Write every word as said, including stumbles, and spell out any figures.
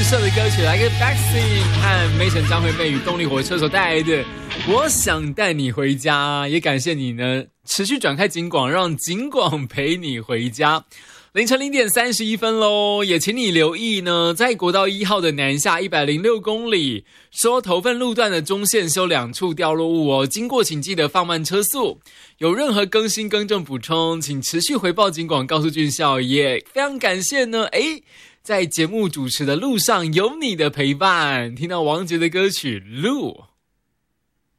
社的歌曲，来个 Backstreet 和梅城张惠妹与动力火车所带来的《我想带你回家》，也感谢你呢持续转开警广，让警广陪你回家。凌晨零点三十一分喽，也请你留意呢，在国道一号的南下一百零六公里，说头份路段的中线修两处掉落物哦，经过请记得放慢车速。有任何更新更正补充，请持续回报警广告诉俊孝，也非常感谢呢。诶，在节目主持的路上有你的陪伴，听到王杰的歌曲《路》。